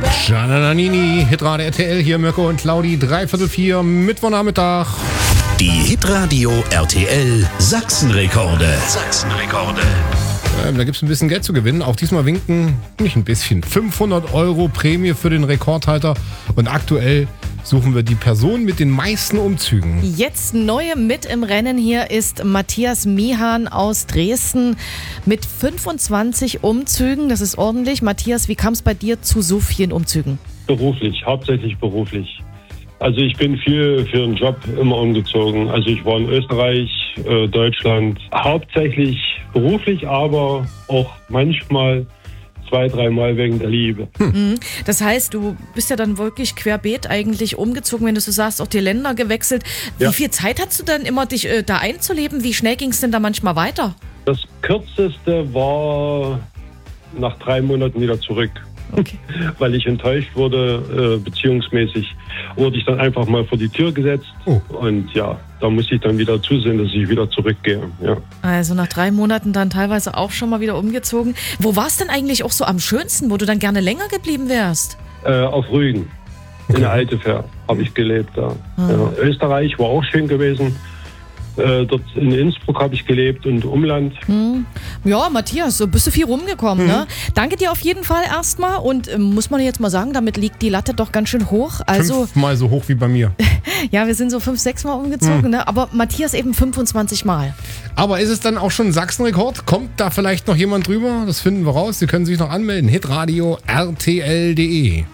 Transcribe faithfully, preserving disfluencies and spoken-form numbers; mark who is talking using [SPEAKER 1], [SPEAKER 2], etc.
[SPEAKER 1] Giannanini, Hitradio R T L, hier Mirko und Claudi, dreiviertel vier, Mittwochnachmittag.
[SPEAKER 2] Die Hitradio R T L Sachsenrekorde. Sachsenrekorde.
[SPEAKER 1] Ähm, da gibt es ein bisschen Geld zu gewinnen. Auch diesmal winken, nicht ein bisschen, fünfhundert Euro Prämie für den Rekordhalter. Und aktuell suchen wir die Person mit den meisten Umzügen.
[SPEAKER 3] Jetzt neu mit im Rennen hier ist Matthias Mihan aus Dresden mit fünfundzwanzig Umzügen. Das ist ordentlich. Matthias, wie kam es bei dir zu so vielen Umzügen?
[SPEAKER 4] Beruflich, hauptsächlich beruflich. Also ich bin viel für einen Job immer umgezogen. Also ich war in Österreich, äh, Deutschland, hauptsächlich beruflich, aber auch manchmal zwei, dreimal wegen der Liebe.
[SPEAKER 3] Hm. Das heißt, du bist ja dann wirklich querbeet eigentlich umgezogen, wenn du so sagst, auch die Länder gewechselt. Wie
[SPEAKER 4] Ja.
[SPEAKER 3] viel Zeit hast du dann immer, dich äh, da einzuleben? Wie schnell ging es denn da manchmal weiter?
[SPEAKER 4] Das kürzeste war nach drei Monaten wieder zurück.
[SPEAKER 3] Okay.
[SPEAKER 4] Weil ich enttäuscht wurde, äh, beziehungsmäßig wurde ich dann einfach mal vor die Tür gesetzt.
[SPEAKER 1] Oh.
[SPEAKER 4] Und ja, da musste ich dann wieder zusehen, dass ich wieder zurückgehe. Ja.
[SPEAKER 3] Also nach drei Monaten dann teilweise auch schon mal wieder umgezogen. Wo war es denn eigentlich auch so am schönsten, wo du dann gerne länger geblieben wärst?
[SPEAKER 4] Äh, auf Rügen, in der Altefer, habe ich gelebt da. Ja. Österreich war auch schön gewesen. Äh, dort in Innsbruck habe ich gelebt und Umland.
[SPEAKER 3] Hm. Ja, Matthias, so bist du viel rumgekommen, mhm. ne? Danke dir auf jeden Fall erstmal und äh, muss man jetzt mal sagen, damit liegt die Latte doch ganz schön hoch. Also
[SPEAKER 1] Fünfmal so hoch wie bei mir.
[SPEAKER 3] ja, wir sind so fünf, sechs Mal umgezogen, mhm. ne? Aber Matthias eben fünfundzwanzig Mal.
[SPEAKER 1] Aber ist es dann auch schon ein Sachsenrekord? Kommt da vielleicht noch jemand drüber? Das finden wir raus. Sie können sich noch anmelden. hitradio R T L punkt de